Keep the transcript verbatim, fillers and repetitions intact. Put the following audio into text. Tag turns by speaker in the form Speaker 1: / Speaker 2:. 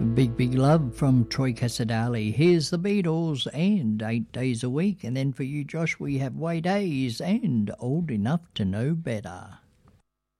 Speaker 1: Big, big love from Troy Casadali. Here's the Beatles and Eight Days a Week. And then for you, Josh, we have Way Days and Old Enough to Know Better.